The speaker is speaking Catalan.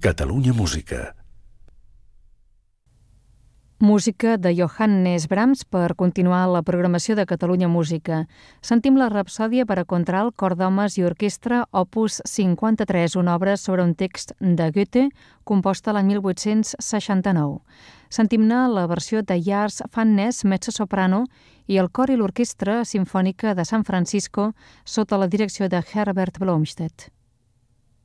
Catalunya Música. Música de Johannes Brahms per continuar la programació de Catalunya Música. Sentim la Rapsòdia per a contralt, cor d'homes i orquestra, opus 53, una obra sobre un text de Goethe, composta l'any 1869. Sentim-ne la versió de Lars Fannes, mezzo-soprano, i el cor i l'orquestra simfònica de San Francisco sota la direcció de Herbert Blomstedt.